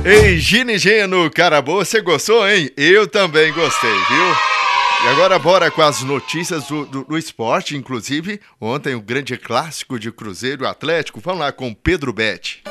Ei, Gini Geno, cara boa, você gostou, hein? Eu também gostei, viu? E agora bora com as notícias do esporte, inclusive ontem o grande clássico de Cruzeiro e Atlético. Vamos lá com Pedro Betti.